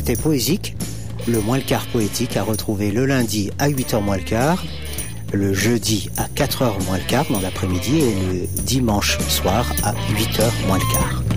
C'était Poésique, le moins le quart poétique à retrouver le lundi à 8h moins le quart, le jeudi à 4h moins le quart dans l'après-midi et le dimanche soir à 8h moins le quart.